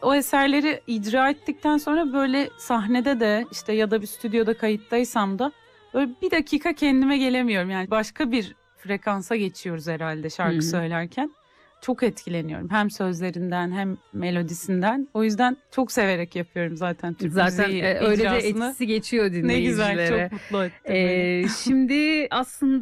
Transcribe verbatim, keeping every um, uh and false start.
o eserleri icra ettikten sonra böyle sahnede de işte ya da bir stüdyoda kayıttaysam da böyle bir dakika kendime gelemiyorum. Yani başka bir frekansa geçiyoruz herhalde şarkı Hı hı. söylerken. Çok etkileniyorum hem sözlerinden hem melodisinden. O yüzden çok severek yapıyorum zaten Türk Zaten müziği e, öyle de icrasını. etkisi geçiyor Ne dinleyicilere. güzel, çok mutlu ettin beni. Ee, şimdi aslında